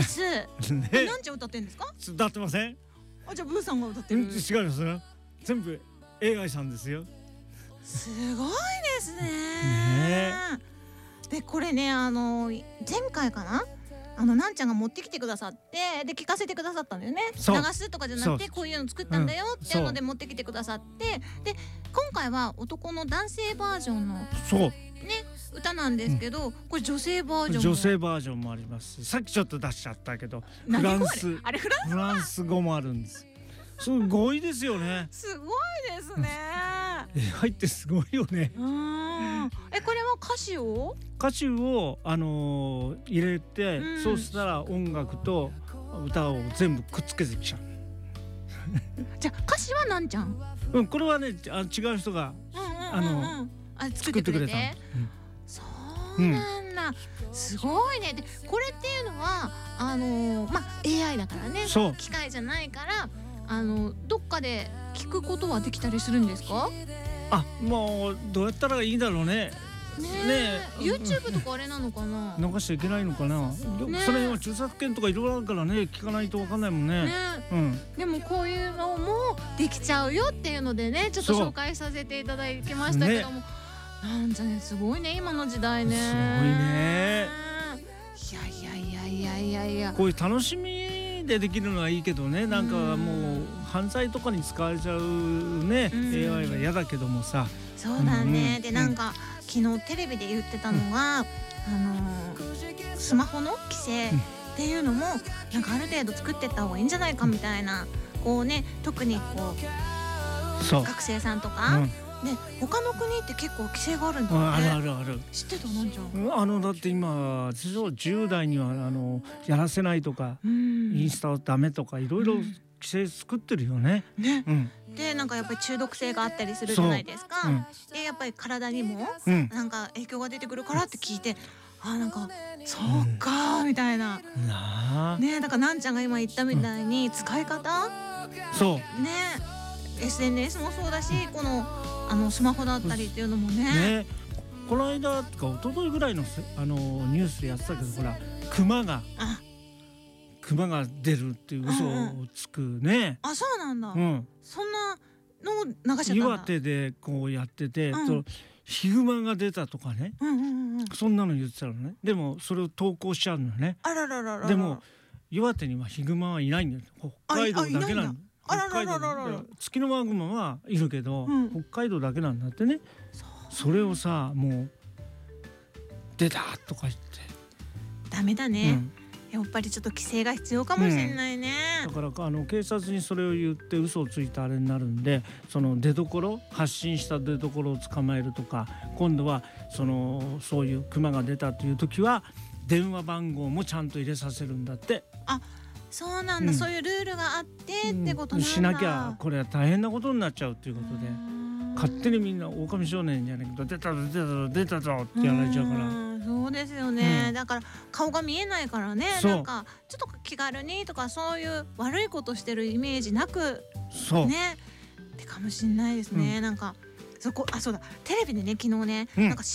です。 ね、 なんちゃん歌ってんですか？ 歌ってません？ あ、じゃあブーさんが歌ってる。 違いますね。全部 AI さんですよ。 すごいですね。 ねでこれね前回かな、なんちゃんが持ってきてくださってで聞かせてくださったんだよね。流そうすとかじゃなくてこういうの作ったんだよっていうので持ってきてくださって、で今回は男の男性バージョンのそうね歌なんですけど、これ女性バージョンも女性バージョンもありますし、さっきちょっと出しちゃったけどフ何語ランスあれフランスフランス語もあるんです。すごいですよね。 すごいですね。 AI ってすごいよね。 これは歌詞を入れて、そうしたら音楽と歌を全部くっつけてきちゃう。 じゃあ歌詞はなんちゃん、 これはね違う人が作ってくれて、 うんそうなんだ、すごいね。でこれっていうのはAI だからね、 そう機械じゃないからどっかで聞くことはできたりするんですか？ もうどうやったらいいんだろうね。 ね YouTube とかあれなのかな。 流しちゃいけないのかな。それは著作権とかいろいろあるからね、聞かないとわかんないもんね。 でもこういうのもできちゃうよっていうのでね、ちょっと紹介させていただきましたけども、なんじゃね、すごいね今の時代ね。 すごいね。 いやこういう楽しみでできるのはいいけどね、なんかもう犯罪とかに使われちゃうね、AI は嫌だけどもさ。 そうだね。でなんか昨日テレビで言ってたのは、スマホの規制っていうのもなんかある程度作ってった方がいいんじゃないかみたいな、こうね、特にこう学生さんとか、ね、他の国って結構規制があるんだよね。 ある。 知ってた？なんじゃん。 だって今10代にはやらせないとか、インスタはダメとかいろいろ規制作ってるよね。 でなんかやっぱり中毒性があったりするじゃないですか。でやっぱり体にもなんか影響が出てくるからって聞いて、なんかそうかみたいな。ね、だからなんちゃんが今言ったみたいに使い方、ね、SNS もそうだし、このスマホだったりっていうのもね。 この間とか一昨日ぐらいのニュースでやってたけど、ほら熊が出るっていう嘘をつくね。 そうなんだ。そんなの流しちゃったんだ。 岩手でこうやってて、ヒグマが出たとかね、そんなの言ってたのね。でもそれを投稿しちゃうのね。でも岩手にはヒグマはいないんだよ。北海道だけなんだ。北海道ツキノワグマはいるけど、北海道だけなんだってね。それをさ、もう出たとか言ってダメだね。やっぱりちょっと規制が必要かもしれないね。 だから警察にそれを言って嘘をついたあれになるんで、その発信した出所を捕まえるとか、今度はそういうクマが出たという時は電話番号もちゃんと入れさせるんだって。 そうなんだ。そういうルールがあってってことなんだ。 しなきゃこれは大変なことになっちゃうっていうことで、勝手にみんな狼少年じゃないけど出たぞってやられちゃうから。 そうですよね。だから顔が見えないからね、なんかちょっと気軽にとかそういう悪いことしてるイメージなくねってかもしれないですね。なんかそうだ、テレビでね昨日ね、なんか